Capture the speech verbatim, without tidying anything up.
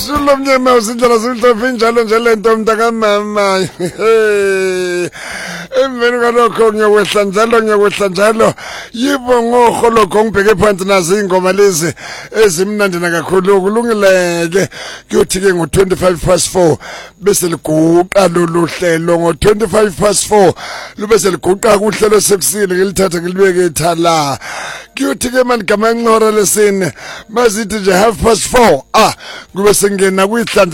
Sulo mnyama usindlela simhlophe njalo nje lento mntaka mama. Emveni kwalokho ngiyokwehla njalo ngiyokwehla njalo yibo ngoholo ngibheke phansi nazo ingoma lezi ezimnandi kakhulu kulungileke kuyothi ke ngo twenty-five past four bese liguqa lolu hlelo ngo twenty-five past four lube seliguqa kuhlelo sekusile ngilithatha ngilibeke ethala kuyothi ke manje gama nqora lesine mazithi nje half past four ah kube sengena kuyihlanza